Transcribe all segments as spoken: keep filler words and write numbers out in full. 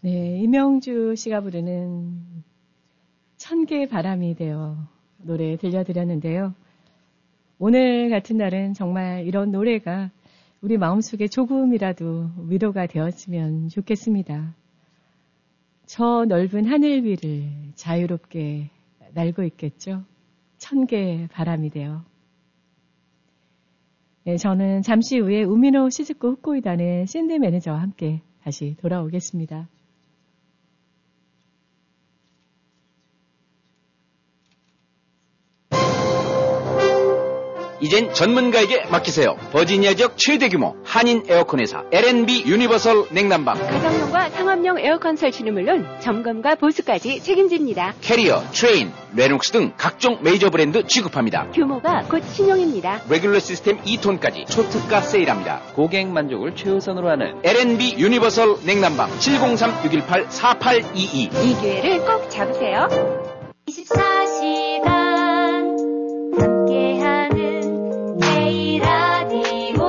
네, 이명주 씨가 부르는 천 개의 바람이 되어 노래 들려드렸는데요. 오늘 같은 날은 정말 이런 노래가 우리 마음속에 조금이라도 위로가 되었으면 좋겠습니다. 저 넓은 하늘 위를 자유롭게 날고 있겠죠. 천 개의 바람이 되어. 네, 저는 잠시 후에 우미노 시즈코 훅고이단의 샌디 매니저와 함께 다시 돌아오겠습니다. 이젠 전문가에게 맡기세요. 버지니아 지역 최대 규모 한인 에어컨 회사 엘앤비 유니버설 냉난방. 가정용과 상업용 에어컨 설치는 물론 점검과 보수까지 책임집니다. 캐리어, 트레인, 레녹스 등 각종 메이저 브랜드 취급합니다. 규모가 곧 신용입니다. 레귤러 시스템 이 톤까지 초특가 세일합니다. 고객 만족을 최우선으로 하는 엘앤비 유니버설 냉난방 칠공삼 육일팔 사팔이이. 이 기회를 꼭 잡으세요. 이십사 시간 함께하는 K라디오.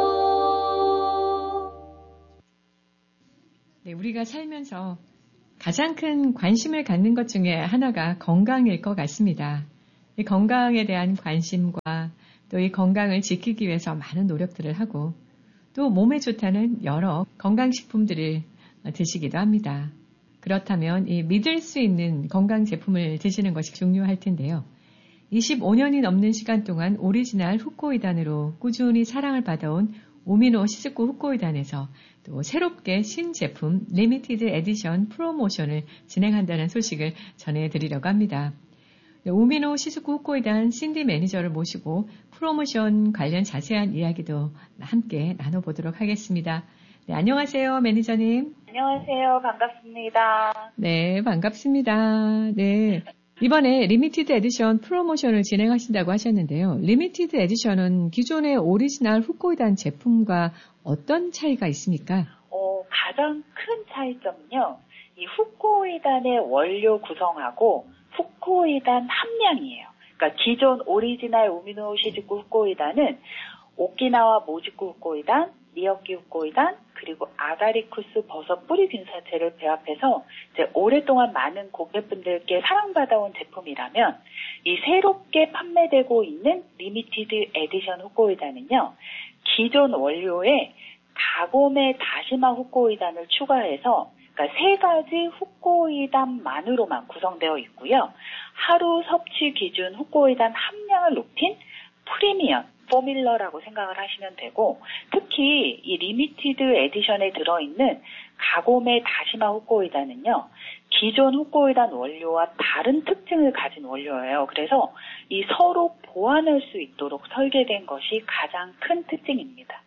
네, 우리가 살면서 가장 큰 관심을 갖는 것 중에 하나가 건강일 것 같습니다. 이 건강에 대한 관심과 또 이 건강을 지키기 위해서 많은 노력들을 하고 또 몸에 좋다는 여러 건강식품들을 드시기도 합니다. 그렇다면 이 믿을 수 있는 건강 제품을 드시는 것이 중요할 텐데요. 이십오 년이 넘는 시간 동안 오리지널 훅고이단으로 꾸준히 사랑을 받아온 우미노 시즈코 훅고이단에서 또 새롭게 신제품 리미티드 에디션 프로모션을 진행한다는 소식을 전해드리려고 합니다. 우미노 시즈코 훅고이단 신디 매니저를 모시고 프로모션 관련 자세한 이야기도 함께 나눠보도록 하겠습니다. 네, 안녕하세요, 매니저님. 안녕하세요. 반갑습니다. 네, 반갑습니다. 네. 이번에 리미티드 에디션 프로모션을 진행하신다고 하셨는데요. 리미티드 에디션은 기존의 오리지널 훅고이단 제품과 어떤 차이가 있습니까? 어, 가장 큰 차이점은요. 이 훅고이단의 원료 구성하고 훅고이단 함량이에요. 그러니까 기존 오리지널 우미노 시즈코 훅고이단은 오키나와 모지코 훅고이단, 미야키 훅고이단, 그리고 아가리쿠스 버섯 뿌리 균사체를 배합해서 이제 오랫동안 많은 고객분들께 사랑받아온 제품이라면 이 새롭게 판매되고 있는 리미티드 에디션 훅고이단은요. 기존 원료에 가고메 다시마 훅고이단을 추가해서 그러니까 세 가지 훅고이단만으로만 구성되어 있고요. 하루 섭취 기준 훅고이단 함량을 높인 프리미엄 포뮬러라고 생각을 하시면 되고 특히 이 리미티드 에디션에 들어있는 가고메 다시마 훅고이단은요. 기존 훅고이단 원료와 다른 특징을 가진 원료예요. 그래서 이 서로 보완할 수 있도록 설계된 것이 가장 큰 특징입니다.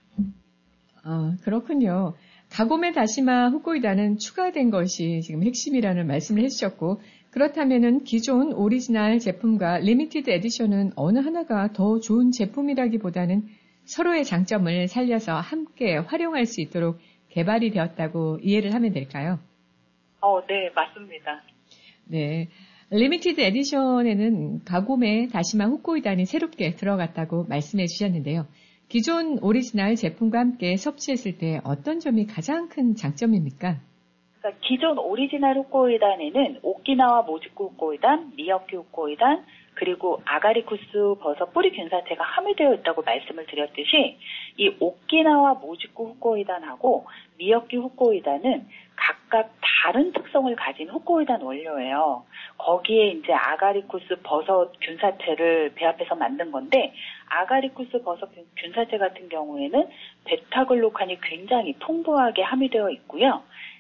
아, 그렇군요. 가고메 다시마 훅고이단은 추가된 것이 지금 핵심이라는 말씀을 해주셨고 그렇다면은 기존 오리지널 제품과 리미티드 에디션은 어느 하나가 더 좋은 제품이라기보다는 서로의 장점을 살려서 함께 활용할 수 있도록 개발이 되었다고 이해를 하면 될까요? 어, 네, 맞습니다. 네. 리미티드 에디션에는 가고메 다시마 훅고이단이 새롭게 들어갔다고 말씀해 주셨는데요. 기존 오리지널 제품과 함께 섭취했을 때 어떤 점이 가장 큰 장점입니까? 그러니까 기존 오리지널 훅고이단에는 오키나와 모지코 훅고이단, 미야키 훅고이단, 그리고 아가리쿠스 버섯 뿌리 균사체가 함유되어 있다고 말씀을 드렸듯이 이 오키나와 모지코 훅고이단하고 미야키 훅고이단은 각각 다른 특성을 가진 훅고이단 원료예요. 거기에 이제 아가리쿠스 버섯 균사체를 배합해서 만든 건데 아가리쿠스 버섯 균사체 같은 경우에는 베타글루칸이 굉장히 풍부하게 함유되어 있고요.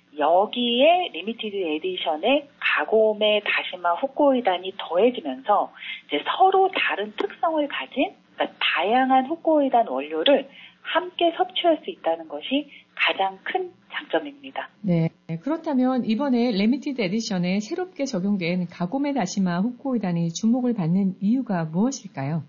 여기에 리미티드 에디션의 가고메 다시마 훅고이단이 더해지면서 이제 서로 다른 특성을 가진 그러니까 다양한 훅고이단 원료를 함께 섭취할 수 있다는 것이 가장 큰 장점입니다. 네, 그렇다면 이번에 리미티드 에디션에 새롭게 적용된 가고메 다시마 훅고이단이 주목을 받는 이유가 무엇일까요?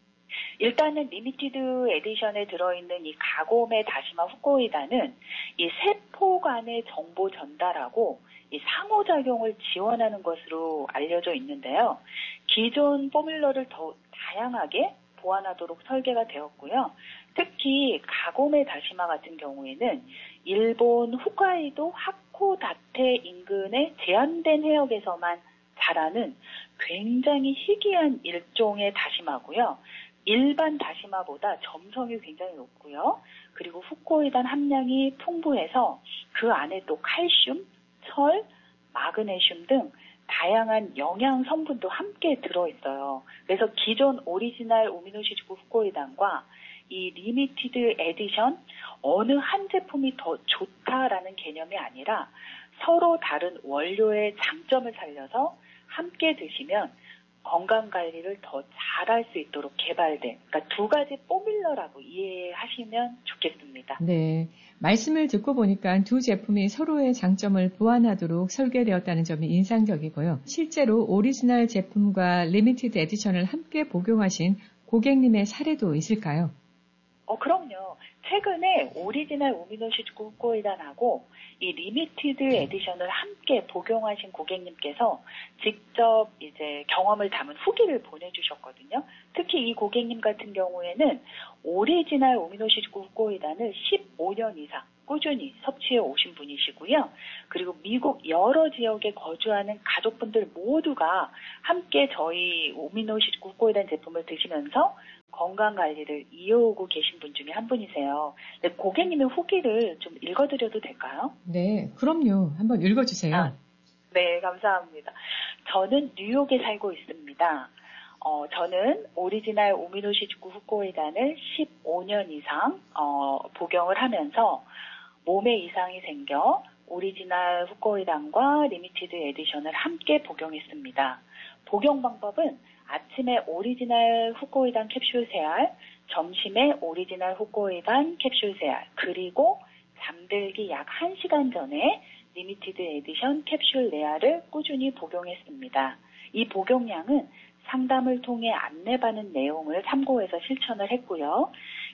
일단은 리미티드 에디션에 들어있는 이 가고메 다시마 훅고이단은 이 세포 간의 정보 전달하고 이 상호작용을 지원하는 것으로 알려져 있는데요. 기존 포뮬러를 더 다양하게 보완하도록 설계가 되었고요. 특히 가고메 다시마 같은 경우에는 일본 홋카이도 하코다테 인근의 제한된 해역에서만 자라는 굉장히 희귀한 일종의 다시마고요. 일반 다시마보다 점성이 굉장히 높고요. 그리고 후코이단 함량이 풍부해서 그 안에 또 칼슘, 철, 마그네슘 등 다양한 영양 성분도 함께 들어있어요. 그래서 기존 오리지널 오미노시즈쿠 후코이단과 이 리미티드 에디션 어느 한 제품이 더 좋다라는 개념이 아니라 서로 다른 원료의 장점을 살려서 함께 드시면 건강관리를 더 잘할 수 있도록 개발된, 그러니까 두 가지 포뮬러라고 이해하시면 좋겠습니다. 네. 말씀을 듣고 보니까 두 제품이 서로의 장점을 보완하도록 설계되었다는 점이 인상적이고요. 실제로 오리지널 제품과 리미티드 에디션을 함께 복용하신 고객님의 사례도 있을까요? 어, 그럼요. 최근에 오리지널 오미노시즈쿠 후코이단하고 이 리미티드 에디션을 함께 복용하신 고객님께서 직접 이제 경험을 담은 후기를 보내주셨거든요. 특히 이 고객님 같은 경우에는 오리지널 오미노시즈쿠 후코이단을 십오 년 이상 꾸준히 섭취해 오신 분이시고요. 그리고 미국 여러 지역에 거주하는 가족분들 모두가 함께 저희 오미노시즈쿠 후코이단 제품을 드시면서 건강관리를 이어오고 계신 분 중에 한 분이세요. 네, 고객님의 후기를 좀 읽어드려도 될까요? 네, 그럼요. 한번 읽어주세요. 아, 네, 감사합니다. 저는 뉴욕에 살고 있습니다. 어, 저는 오리지널 오미노시즈쿠 후코이단을 십오 년 이상 어, 복용을 하면서 몸에 이상이 생겨 오리지널 후코이단과 리미티드 에디션을 함께 복용했습니다. 복용 방법은 아침에 오리지널 후코이단 캡슐 세 알, 점심에 오리지널 후코이단 캡슐 세 알, 그리고 잠들기 약 한 시간 전에 리미티드 에디션 캡슐 네 알을 꾸준히 복용했습니다. 이 복용량은 상담을 통해 안내받은 내용을 참고해서 실천을 했고요.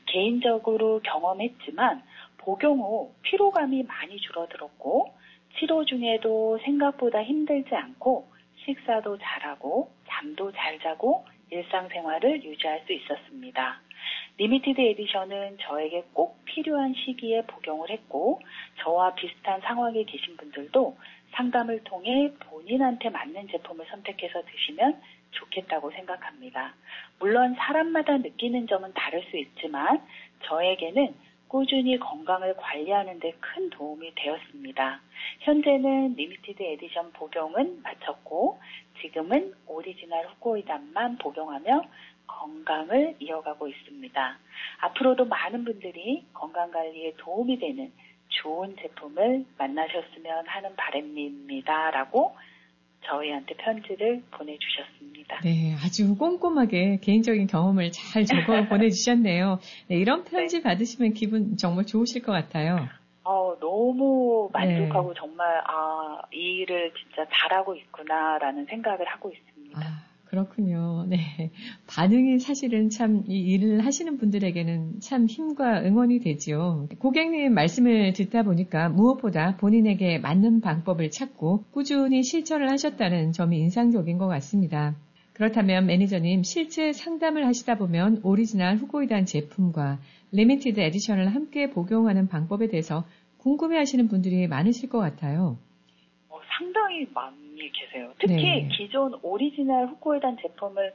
개인적으로 경험했지만 복용 후 피로감이 많이 줄어들었고 치료 중에도 생각보다 힘들지 않고 식사도 잘하고 잠도 잘 자고 일상생활을 유지할 수 있었습니다. 리미티드 에디션은 저에게 꼭 필요한 시기에 복용을 했고 저와 비슷한 상황에 계신 분들도 상담을 통해 본인한테 맞는 제품을 선택해서 드시면 좋겠다고 생각합니다. 물론 사람마다 느끼는 점은 다를 수 있지만 저에게는 꾸준히 건강을 관리하는 데 큰 도움이 되었습니다. 현재는 리미티드 에디션 복용은 마쳤고 지금은 오리지널 후코이단만 복용하며 건강을 이어가고 있습니다. 앞으로도 많은 분들이 건강관리에 도움이 되는 좋은 제품을 만나셨으면 하는 바람입니다. 라고 저희한테 편지를 보내주셨습니다. 네, 아주 꼼꼼하게 개인적인 경험을 잘 적어 보내주셨네요. 네, 이런 편지 네. 받으시면 기분 정말 좋으실 것 같아요. 어, 너무 만족하고 네. 정말 아, 이 일을 진짜 잘하고 있구나라는 생각을 하고 있습니다. 아, 그렇군요. 네, 반응이 사실은 참 이 일을 하시는 분들에게는 참 힘과 응원이 되죠. 고객님 말씀을 듣다 보니까 무엇보다 본인에게 맞는 방법을 찾고 꾸준히 실천을 하셨다는 점이 인상적인 것 같습니다. 그렇다면 매니저님, 실제 상담을 하시다 보면 오리지널 후코이단 제품과 리미티드 에디션을 함께 복용하는 방법에 대해서 궁금해하시는 분들이 많으실 것 같아요. 어, 상당히 많이 계세요. 특히 네. 기존 오리지널 후코이단 제품을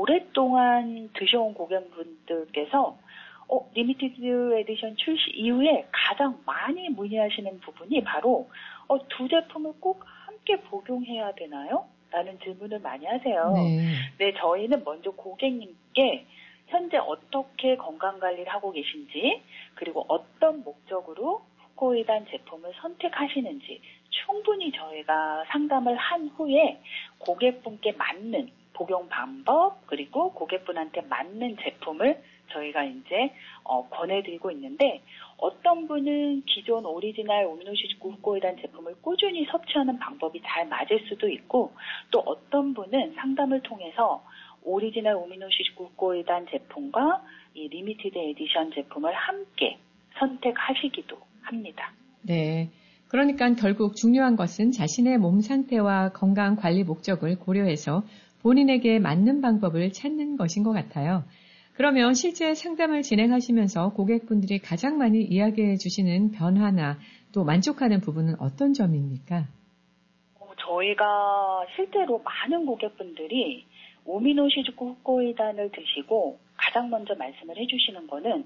오랫동안 드셔온 고객분들께서 어, 리미티드 에디션 출시 이후에 가장 많이 문의하시는 부분이 바로 어, 두 제품을 꼭 함께 복용해야 되나요? 라는 질문을 많이 하세요. 네. 네, 저희는 먼저 고객님께 현재 어떻게 건강관리를 하고 계신지 그리고 어떤 목적으로 후코이단 제품을 선택하시는지 충분히 저희가 상담을 한 후에 고객분께 맞는 복용 방법 그리고 고객분한테 맞는 제품을 저희가 이제 어, 권해드리고 있는데 어떤 분은 기존 오리지널 오미노시즈쿠 후코이단 제품을 꾸준히 섭취하는 방법이 잘 맞을 수도 있고 또 어떤 분은 상담을 통해서 오리지널 오미노시즈쿠 후코이단 제품과 이 리미티드 에디션 제품을 함께 선택하시기도 합니다. 네. 그러니까 결국 중요한 것은 자신의 몸 상태와 건강 관리 목적을 고려해서 본인에게 맞는 방법을 찾는 것인 것 같아요. 그러면 실제 상담을 진행하시면서 고객분들이 가장 많이 이야기해 주시는 변화나 또 만족하는 부분은 어떤 점입니까? 어, 저희가 실제로 많은 고객분들이 오미노시즈쿠 후코이단을 드시고 가장 먼저 말씀을 해주시는 거는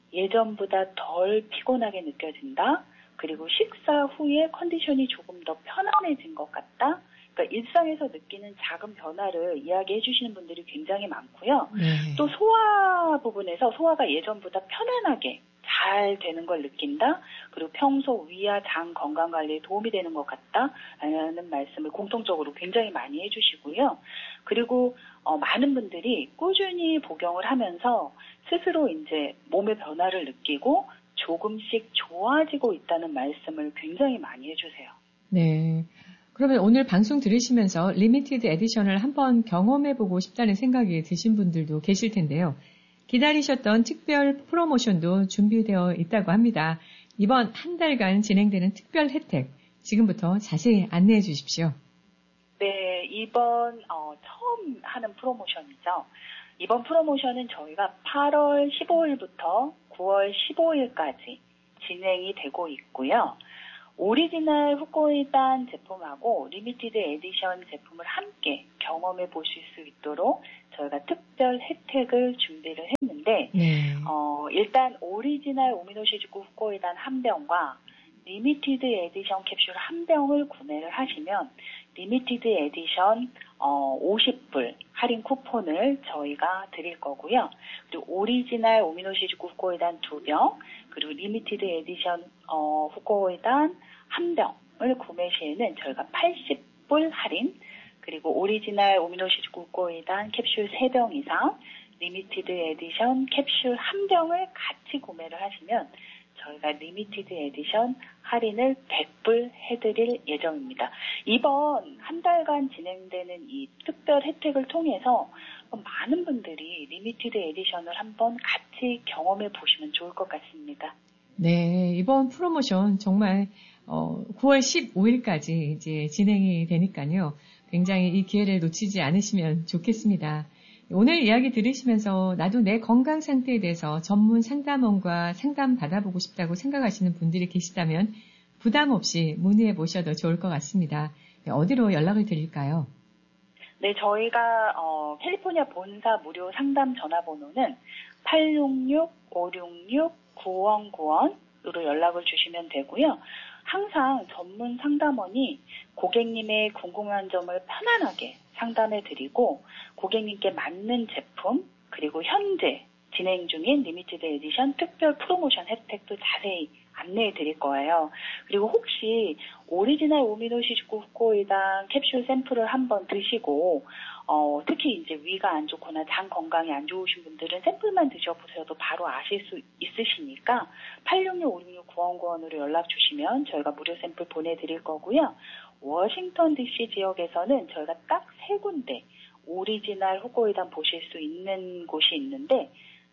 예전보다 덜 피곤하게 느껴진다. 그리고 식사 후에 컨디션이 조금 더 편안해진 것 같다. 그러니까 일상에서 느끼는 작은 변화를 이야기해 주시는 분들이 굉장히 많고요. 네. 또 소화 부분에서 소화가 예전보다 편안하게 잘 되는 걸 느낀다. 그리고 평소 위와 장 건강 관리에 도움이 되는 것 같다. 라는 말씀을 공통적으로 굉장히 많이 해주시고요. 그리고 어, 많은 분들이 꾸준히 복용을 하면서 스스로 이제 몸의 변화를 느끼고 조금씩 좋아지고 있다는 말씀을 굉장히 많이 해주세요. 네. 그러면 오늘 방송 들으시면서 리미티드 에디션을 한번 경험해보고 싶다는 생각이 드신 분들도 계실 텐데요. 기다리셨던 특별 프로모션도 준비되어 있다고 합니다. 이번 한 달간 진행되는 특별 혜택, 지금부터 자세히 안내해 주십시오. 네, 이번 어, 처음 하는 프로모션이죠. 이번 프로모션은 저희가 팔월 십오일부터 구월 십오일까지 진행이 되고 있고요. 오리지널 후코이단 제품하고 리미티드 에디션 제품을 함께 경험해 보실 수 있도록 저희가 특별 혜택을 준비를 했는데 네. 어, 일단 오리지널 오미노시즈쿠 후코이단 한 병과 리미티드 에디션 캡슐 한 병을 구매를 하시면 리미티드 에디션 어, 오십 불 할인 쿠폰을 저희가 드릴 거고요. 그리고 오리지널 오미노시즈쿠 후코이단 두 병, 그리고 리미티드 에디션 어, 후코이단 한 병을 구매 시에는 저희가 팔십 불 할인, 그리고 오리지널 오미노시즈쿠 후코이단 캡슐 세 병 이상, 리미티드 에디션 캡슐 한 병을 같이 구매를 하시면 저희가 리미티드 에디션 할인을 백 불 해드릴 예정입니다. 이번 한 달간 진행되는 이 특별 혜택을 통해서 많은 분들이 리미티드 에디션을 한번 같이 경험해 보시면 좋을 것 같습니다. 네, 이번 프로모션 정말 어, 구월 십오일까지 이제 진행이 되니까요. 굉장히 이 기회를 놓치지 않으시면 좋겠습니다. 오늘 이야기 들으시면서 나도 내 건강 상태에 대해서 전문 상담원과 상담 받아보고 싶다고 생각하시는 분들이 계시다면 부담 없이 문의해 보셔도 좋을 것 같습니다. 어디로 연락을 드릴까요? 네, 저희가 어, 캘리포니아 본사 무료 상담 전화번호는 팔육육 오육육 구일구일으로 연락을 주시면 되고요. 항상 전문 상담원이 고객님의 궁금한 점을 편안하게 상담해 드리고 고객님께 맞는 제품 그리고 현재 진행 중인 리미티드 에디션 특별 프로모션 혜택도 자세히 안내해 드릴 거예요. 그리고 혹시 오리지널 오미노시즈쿠 후코이단 캡슐 샘플을 한번 드시고 어, 특히 이제 위가 안 좋거나 장 건강이 안 좋으신 분들은 샘플만 드셔보셔도 바로 아실 수 있으시니까 팔육육 오육육 구일구일으로 연락 주시면 저희가 무료 샘플 보내드릴 거고요. 워싱턴 디씨 지역에서는 저희가 딱 세 군데 오리지널 후코이단 보실 수 있는 곳이 있는데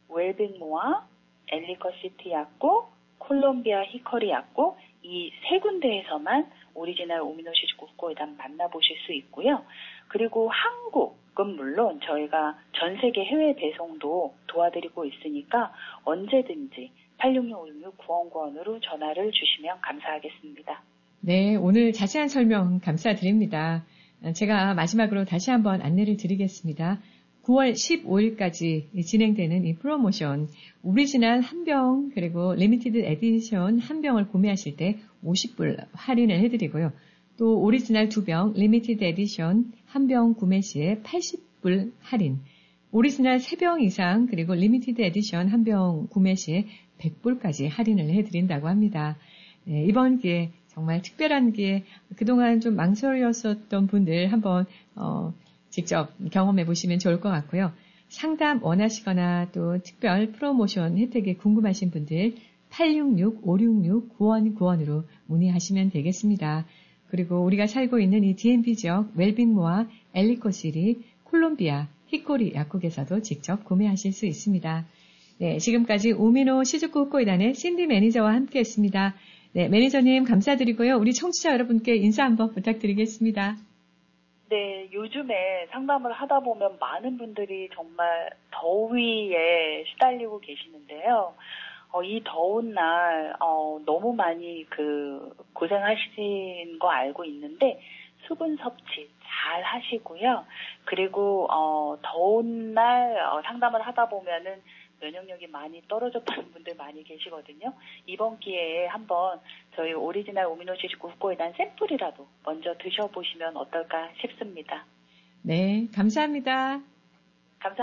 웰빙모아, 엘리커시티 약국, 콜롬비아 히커리 약국 이 세 군데에서만 오리지널 오미노시즈쿠 후코이단 만나보실 수 있고요. 그리고 한국은 물론 저희가 전 세계 해외 배송도 도와드리고 있으니까 언제든지 팔육육 오육육 구일구일으로 전화를 주시면 감사하겠습니다. 네, 오늘 자세한 설명 감사드립니다. 제가 마지막으로 다시 한번 안내를 드리겠습니다. 구월 십오일까지 진행되는 이 프로모션, 오리지널 한 병 그리고 리미티드 에디션 한 병을 구매하실 때 오십 불 할인을 해드리고요. 또 오리지널 두 병, 리미티드 에디션 한 병 구매 시에 팔십 불 할인, 오리지널 세 병 이상 그리고 리미티드 에디션 한 병 구매 시에 백 불까지 할인을 해드린다고 합니다. 네, 이번 기회 정말 특별한 기회, 그동안 좀 망설였었던 분들 한번 어, 직접 경험해 보시면 좋을 것 같고요. 상담 원하시거나 또 특별 프로모션 혜택이 궁금하신 분들 팔육육 오육육 구일구일으로 문의하시면 되겠습니다. 그리고 우리가 살고 있는 이 디엠비 지역 웰빙모아, 엘리코시리, 콜롬비아, 히코리 약국에서도 직접 구매하실 수 있습니다. 네, 지금까지 오미노시즈쿠 후코이단의 신디 매니저와 함께했습니다. 네, 매니저님 감사드리고요. 우리 청취자 여러분께 인사 한번 부탁드리겠습니다. 네, 요즘에 상담을 하다 보면 많은 분들이 정말 더위에 시달리고 계시는데요. 어, 이 더운 날, 어, 너무 많이 그, 고생하신 거 알고 있는데, 수분 섭취 잘 하시고요. 그리고, 어, 더운 날, 어, 상담을 하다 보면은 면역력이 많이 떨어졌다는 분들 많이 계시거든요. 이번 기회에 한번 저희 오리지널 오미노시즈구 후코이단 샘플이라도 먼저 드셔보시면 어떨까 싶습니다. 네, 감사합니다.